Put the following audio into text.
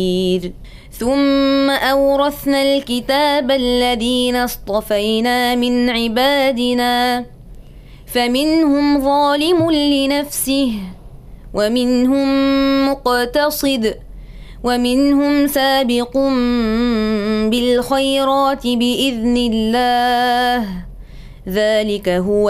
ثم أورثنا الكتاب الذين اصطفينا من عبادنا فمنهم ظالم لنفسه ومنهم مقتصد ومنهم سابق بالخيرات بإذن الله ذلك هو